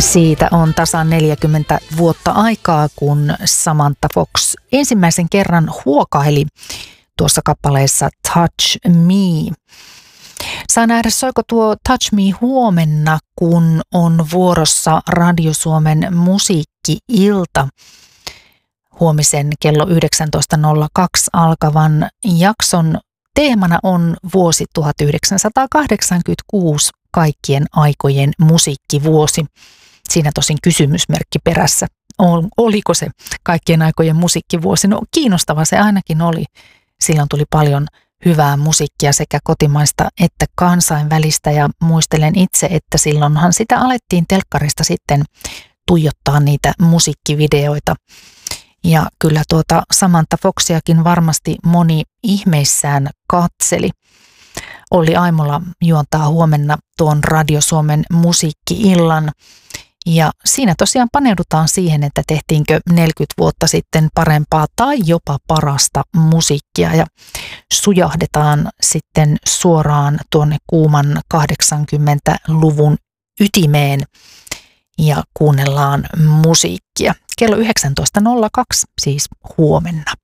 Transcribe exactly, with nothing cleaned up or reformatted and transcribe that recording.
Siitä on tasan neljäkymmentä vuotta aikaa, kun Samantha Fox ensimmäisen kerran huokaili tuossa kappaleessa Touch Me. Saa nähdä, soiko tuo Touch Me huomenna, kun on vuorossa Radio Suomen musiikki-ilta. Huomisen kello yhdeksäntoista nolla kaksi alkavan jakson teemana on vuosi tuhatyhdeksänsataakahdeksankymmentäkuusi, kaikkien aikojen musiikkivuosi. Siinä tosin kysymysmerkki perässä. Oliko se kaikkien aikojen musiikkivuosi? No kiinnostava se ainakin oli. Silloin tuli paljon hyvää musiikkia sekä kotimaista että kansainvälistä ja muistelen itse, että silloinhan sitä alettiin telkkarista sitten tuijottaa niitä musiikkivideoita. Ja kyllä tuota Samantha Foxiakin varmasti moni ihmeissään katseli. Olli Aimola juontaa huomenna tuon Radio Suomen musiikki-illan. Ja siinä tosiaan paneudutaan siihen, että tehtiinkö neljäkymmentä vuotta sitten parempaa tai jopa parasta musiikkia. Ja sujahdetaan sitten suoraan tuonne kuuman kahdeksankymmentäluvun ytimeen ja kuunnellaan musiikkia. Kello yhdeksäntoista nolla kaksi siis huomenna.